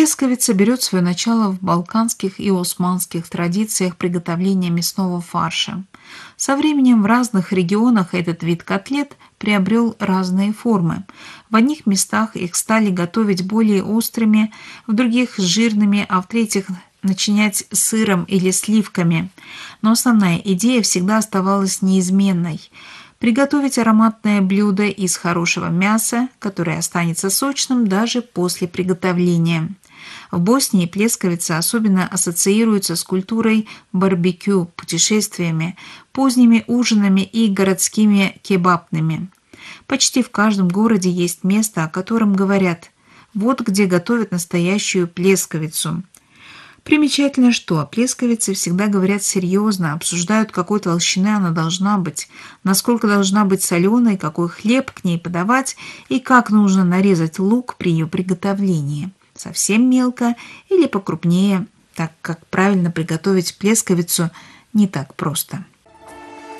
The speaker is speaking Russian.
Плесковица берет свое начало в балканских и османских традициях приготовления мясного фарша. Со временем в разных регионах этот вид котлет приобрел разные формы. В одних местах их стали готовить более острыми, в других – с жирными, а в третьих – начинять сыром или сливками. Но основная идея всегда оставалась неизменной – приготовить ароматное блюдо из хорошего мяса, которое останется сочным даже после приготовления. В Боснии плесковица особенно ассоциируется с культурой барбекю, путешествиями, поздними ужинами и городскими кебабными. Почти в каждом городе есть место, о котором говорят «вот где готовят настоящую плесковицу». Примечательно, что о плесковице всегда говорят серьезно, обсуждают, какой толщины она должна быть, насколько должна быть соленой, какой хлеб к ней подавать и как нужно нарезать лук при ее приготовлении. Совсем мелко или покрупнее, так как правильно приготовить плесковицу не так просто.